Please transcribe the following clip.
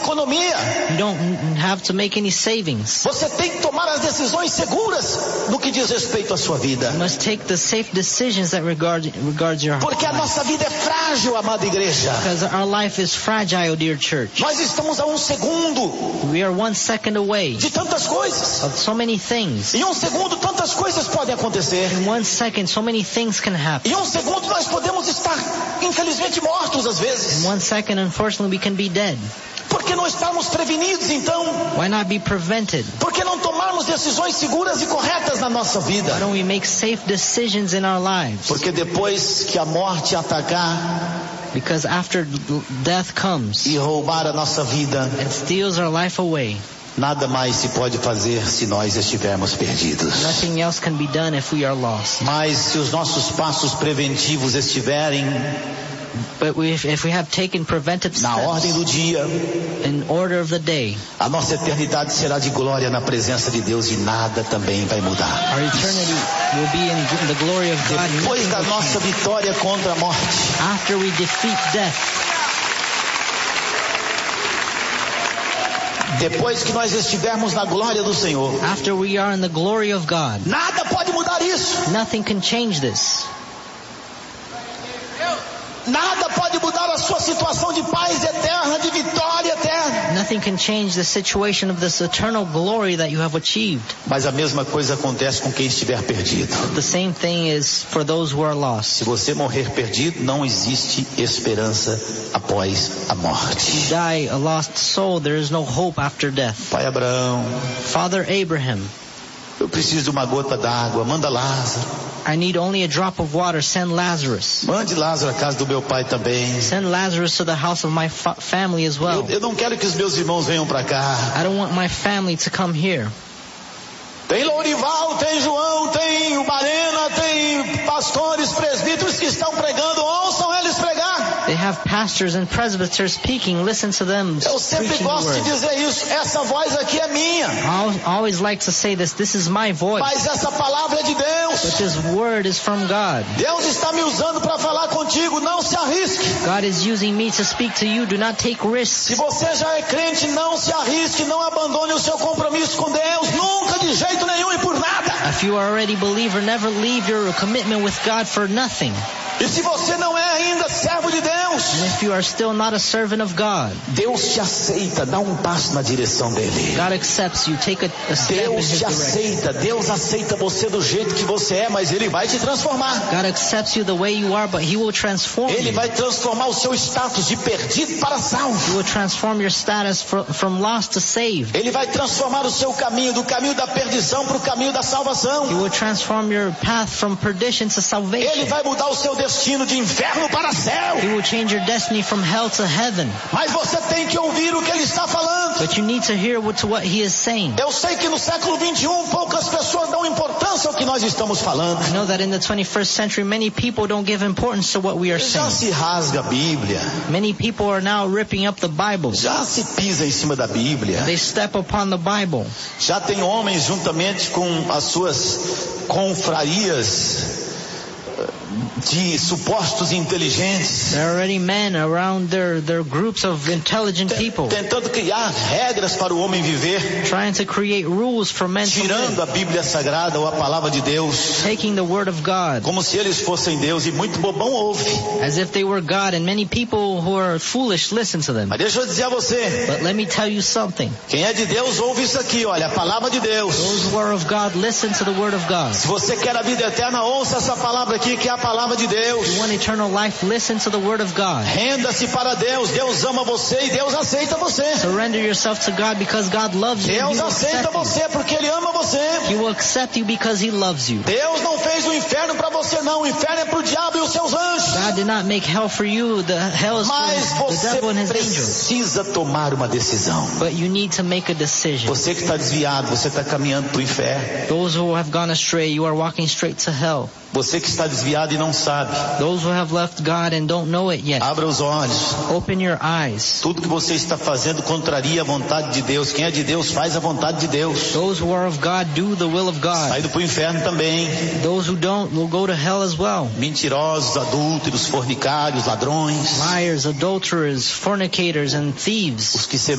economia. You don't have to make any savings. Você tem que tomar as decisões seguras no que diz respeito à sua vida. You must take the safe decisions that regards your Porque a life. nossa vida é frágil, amada igreja. Because our life is fragile, dear church. Nós estamos a 1 segundo We are 1 second away de tantas coisas. of so many things. Em 1 segundo, tantas coisas podem acontecer. In 1 second, so many things can happen. Em 1 segundo, nós podemos estar, infelizmente, mortos às vezes. In 1 second, unfortunately, we can be dead. Por que não estarmos prevenidos, então? Why not be prevented? Por que não tomarmos decisões seguras e corretas na nossa vida? Why don't we make safe decisions in our lives? Porque depois que a morte atacar Because after death comes e roubar a nossa vida, and steals our life away, nada mais se pode fazer se nós estivermos perdidos. nothing else can be done if we are lost. Mas se os nossos passos preventivos estiverem But if we have taken preventive na ordem do steps dia, in order of the day, a nossa eternidade será de glória na presença de Deus e nada também vai mudar. our eternity will be in the glory of God. Depois Nothing da will nossa change. vitória contra a morte, After we defeat death, depois que nós estivermos na glória do Senhor, after we are in the glory of God, nada pode mudar isso. nothing can change this. Nada pode mudar a sua situação de paz eterna, de vitória eterna. Nothing can change the situation of this eternal glory that you have achieved. Mas a mesma coisa acontece com quem estiver perdido. The same thing is for those who are lost. Se você morrer perdido, não existe esperança após a If morte. you die a lost soul, there is no hope after death. Pai Abraão, Father Abraham, eu preciso de uma gota d'água, manda Lázaro. I need only a drop of water. Send Lazarus. Mande Lázaro à casa do meu pai também. Send Lazarus to the house of my family as well. Eu não quero que os meus irmãos venham para cá. I don't want my family to come here. Tem Lourival, tem João, tem o Barena, tem pastores, presbíteros que estão pregando, ouçam eles pregar. They have pastors and presbyters speaking. Listen to them Eu sempre preaching the gosto de word. dizer isso, essa voz aqui é minha, I always like to say this is my voice. mas essa palavra é de But Deus. this word is from God. Deus está me usando para falar contigo, não se arrisque. God is using me to speak to you. Do not take risks. Se você já é crente, não se arrisque, não abandone o seu compromisso com Deus, nunca, de jeito nenhum e por nada. If you are already a believer, never leave your commitment with God for nothing. E se você não é ainda servo de Deus, And if you are still not a servant of God, Deus te aceita, dá um passo na direção dele. God accepts you. Take a step in Deus His te direction. aceita, Deus aceita você do jeito que você é, mas Ele vai te transformar. God accepts you the way you are, but He will transform Ele you. vai transformar o seu status de perdido para He salvo. will transform your status from lost to saved. Ele vai transformar o seu caminho do caminho da perdição para o caminho da He salvação. will transform your path from perdition to Ele salvation. vai mudar o seu destino de inferno para céu. He will change your destiny from hell to heaven. Mas você tem que ouvir o que Ele está falando. But you need to hear what He is saying. Eu sei que no século 21 poucas pessoas dão importância ao que nós estamos falando. I know that in the 21st century, many people don't give importance to what we are Já saying. se rasga a Bíblia, Many people are now ripping up the Bible. já se pisa em cima da Bíblia. They step upon the Bible. Já tem homens juntamente com as suas confrarias de supostos inteligentes, There are already men around their groups of intelligent people tentando criar regras para o homem viver, trying to create rules for men to tirando live, a Bíblia Sagrada ou a Palavra de Deus, taking the word of God como se eles fossem Deus, e muito bobão ouve. as if they were God, and many people who are foolish listen to them. Mas deixa eu dizer a você, But let me tell you something. quem é de Deus ouve isso aqui, olha, a Palavra de Deus. Those who are of God, listen to the word of God. Se você quer a vida eterna, ouça essa palavra aqui, que é a Palavra de Deus. If you want eternal life, listen to the word of God. Renda-se para Deus, Deus ama você e Deus aceita você. Surrender yourself to God because God loves you. And Deus He will aceita accept you. você porque Ele ama você. He will accept you because He loves you. Deus não fez o inferno para você não, o inferno é para o diabo e os seus anjos. God did not make hell for you. The hell is Mas for the você devil and his angels. precisa tomar uma decisão. But you need to make a decision. Você que está desviado, você está caminhando para o inferno. Those who have gone astray, you are walking straight to hell. Você que está desviado e não sabe, Those who have left God and don't know it yet, abra os olhos. open your eyes. Tudo que você está fazendo contraria a vontade de Deus. Quem é de Deus faz a vontade de Deus. Those who are of God do the will of God. Está indo para o inferno também. Those who don't will go to hell as well. Mentirosos, adúlteros, fornicários, ladrões. Liars, adulterers, fornicators, and thieves. Os que